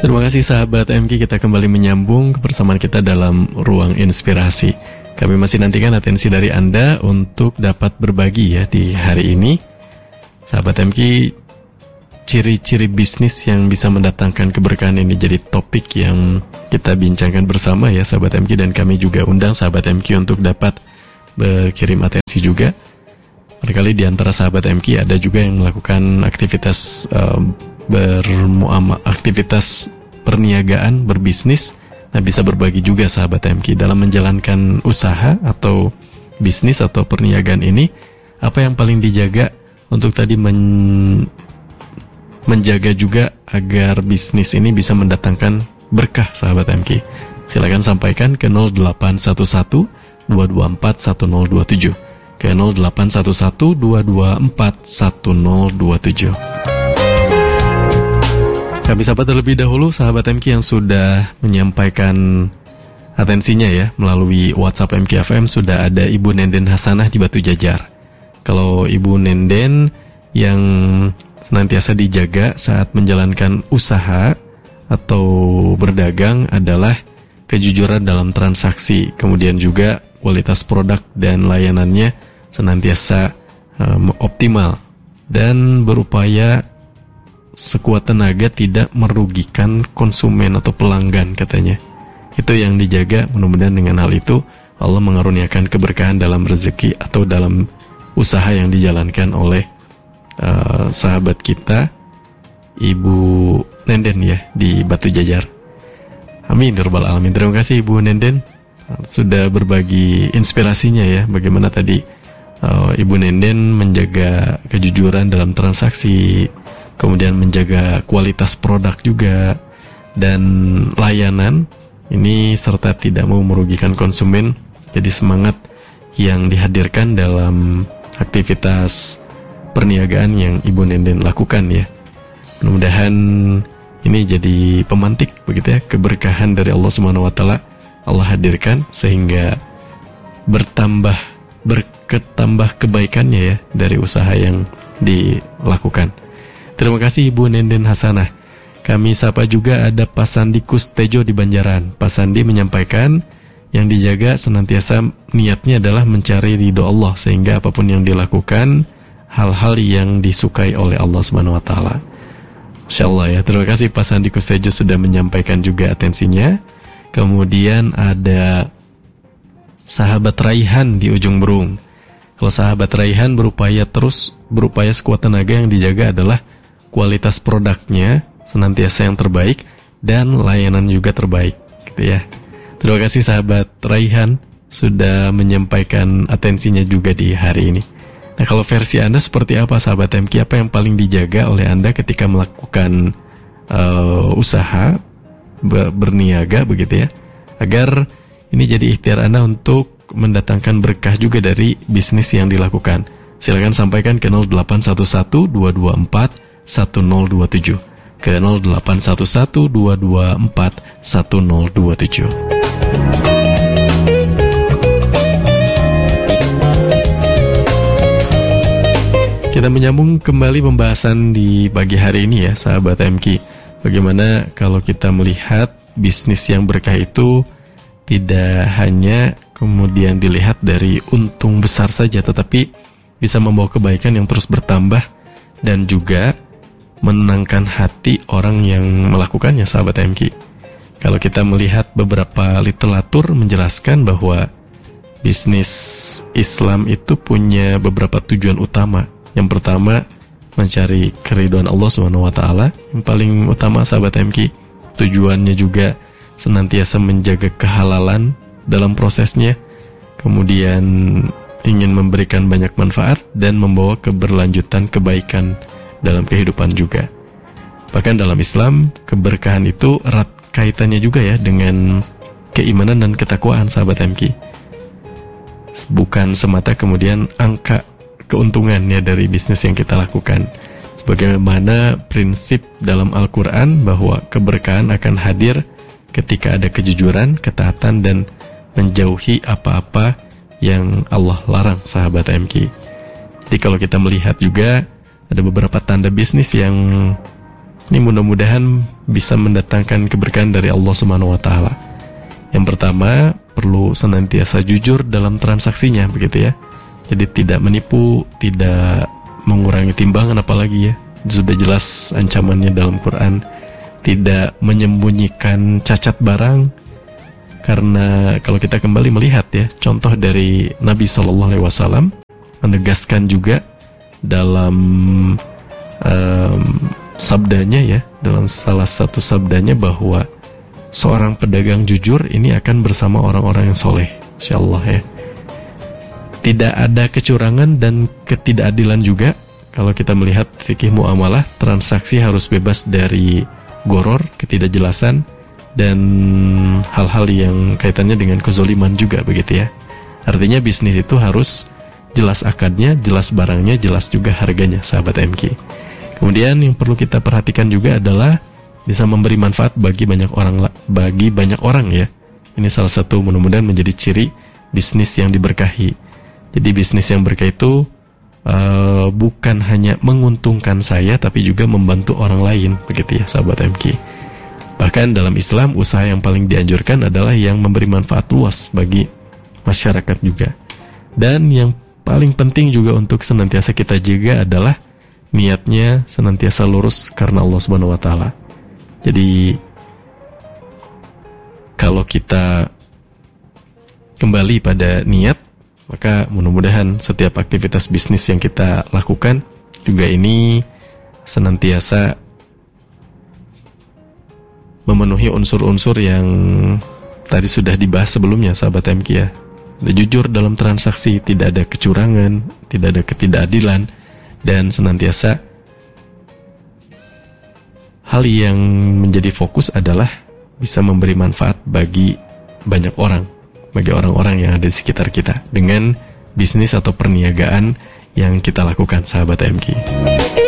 Terima kasih sahabat MK, kita kembali menyambung kebersamaan kita dalam Ruang Inspirasi. Kami masih nantikan atensi dari Anda untuk dapat berbagi ya di hari ini. Sahabat MK, ciri-ciri bisnis yang bisa mendatangkan keberkahan ini jadi topik yang kita bincangkan bersama ya sahabat MK, dan kami juga undang sahabat MK untuk dapat berkirim atensi juga. Barangkali di antara sahabat MK ada juga yang melakukan aktivitas aktivitas perniagaan, berbisnis. Nah, bisa berbagi juga sahabat MK dalam menjalankan usaha atau bisnis atau perniagaan ini, apa yang paling dijaga untuk tadi menjaga juga agar bisnis ini bisa mendatangkan berkah sahabat MK. Silakan sampaikan ke 0811 224 1027, ke 0811 224 1027. Kami sapa terlebih dahulu sahabat MK yang sudah menyampaikan atensinya ya melalui WhatsApp MK FM. Sudah ada Ibu Nenden Hasanah di Batu Jajar. Kalau Ibu Nenden yang senantiasa dijaga saat menjalankan usaha atau berdagang adalah kejujuran dalam transaksi, kemudian juga kualitas produk dan layanannya senantiasa optimal, dan berupaya sekuat tenaga tidak merugikan konsumen atau pelanggan katanya. Itu yang dijaga. Mudah-mudahan dengan hal itu Allah mengaruniakan keberkahan dalam rezeki atau dalam usaha yang dijalankan oleh sahabat kita Ibu Nenden ya di Batu Jajar. Amin ya rabbal alamin. Terima kasih Ibu Nenden sudah berbagi inspirasinya ya, bagaimana tadi Ibu Nenden menjaga kejujuran dalam transaksi, kemudian menjaga kualitas produk juga dan layanan ini, serta tidak mau merugikan konsumen. Jadi semangat yang dihadirkan dalam aktivitas perniagaan yang Ibu Nenden lakukan ya. Mudah-mudahan ini jadi pemantik begitu ya, keberkahan dari Allah Subhanahu wa taala Allah hadirkan sehingga bertambah kebaikannya ya dari usaha yang dilakukan. Terima kasih Ibu Nenden Hasanah. Kami sapa juga ada Pak Sandi Kustejo di Banjaran. Pak Sandi menyampaikan yang dijaga senantiasa niatnya adalah mencari ridho Allah, sehingga apapun yang dilakukan hal-hal yang disukai oleh Allah Subhanahu wa taala. Insyaallah ya. Terima kasih Pak Sandi Kustejo sudah menyampaikan juga atensinya. Kemudian ada sahabat Raihan di Ujung Berung. Kalau sahabat Raihan berupaya sekuat tenaga, yang dijaga adalah kualitas produknya senantiasa yang terbaik dan layanan juga terbaik gitu ya. Terima kasih sahabat Raihan sudah menyampaikan atensinya juga di hari ini. Nah, kalau versi Anda seperti apa sahabat MK? Apa yang paling dijaga oleh Anda ketika melakukan usaha berniaga begitu ya, agar ini jadi ikhtiar Anda untuk mendatangkan berkah juga dari bisnis yang dilakukan? Silakan sampaikan ke 0811 224 1027, ke 0811 224 1027. Kita menyambung kembali pembahasan di pagi hari ini ya sahabat MK. Bagaimana kalau kita melihat bisnis yang berkah itu tidak hanya kemudian dilihat dari untung besar saja, tetapi bisa membawa kebaikan yang terus bertambah dan juga menenangkan hati orang yang melakukannya sahabat MK. Kalau kita melihat beberapa literatur menjelaskan bahwa bisnis Islam itu punya beberapa tujuan utama. Yang pertama, mencari keridhaan Allah SWT. Yang paling utama sahabat MK, tujuannya juga senantiasa menjaga kehalalan dalam prosesnya, kemudian ingin memberikan banyak manfaat dan membawa keberlanjutan kebaikan dalam kehidupan juga. Bahkan dalam Islam, keberkahan itu erat kaitannya juga ya dengan keimanan dan ketakwaan sahabat MK. Bukan semata kemudian angka keuntungannya dari bisnis yang kita lakukan. Sebagaimana prinsip dalam Al-Quran bahwa keberkahan akan hadir ketika ada kejujuran, ketaatan, dan menjauhi apa-apa yang Allah larang sahabat MK. Jadi kalau kita melihat juga ada beberapa tanda bisnis yang Ini mudah-mudahan bisa mendatangkan keberkahan dari Allah Subhanahu wa taala. Yang pertama, perlu senantiasa jujur dalam transaksinya, begitu ya. Jadi tidak menipu, tidak mengurangi timbangan apalagi ya. Sudah jelas ancamannya dalam Quran. Tidak menyembunyikan cacat barang. Karena kalau kita kembali melihat ya, contoh dari Nabi SAW menegaskan juga dalam sabdanya ya, dalam salah satu sabdanya bahwa seorang pedagang jujur ini akan bersama orang-orang yang soleh, insyaallah ya. Tidak ada kecurangan dan ketidakadilan juga. Kalau kita melihat fikih muamalah, transaksi harus bebas dari goror, ketidakjelasan, dan hal-hal yang kaitannya dengan kezoliman juga, begitu ya. Artinya bisnis itu harus jelas akadnya, jelas barangnya, jelas juga harganya, sahabat MK. Kemudian yang perlu kita perhatikan juga adalah bisa memberi manfaat bagi banyak orang ya. Ini salah satu mudah-mudahan menjadi ciri bisnis yang diberkahi. Jadi bisnis yang berkah itu bukan hanya menguntungkan saya, tapi juga membantu orang lain, begitu ya sahabat MK. Bahkan dalam Islam, usaha yang paling dianjurkan adalah yang memberi manfaat luas bagi masyarakat juga. Dan yang paling penting juga untuk senantiasa kita jaga adalah niatnya senantiasa lurus karena Allah Subhanahu wa taala. Jadi kalau kita kembali pada niat, maka mudah-mudahan setiap aktivitas bisnis yang kita lakukan juga ini senantiasa memenuhi unsur-unsur yang tadi sudah dibahas sebelumnya, sahabat MK ya. Jujur dalam transaksi, tidak ada kecurangan, tidak ada ketidakadilan, dan senantiasa hal yang menjadi fokus adalah bisa memberi manfaat bagi banyak orang, bagi orang-orang yang ada di sekitar kita dengan bisnis atau perniagaan yang kita lakukan, sahabat MK.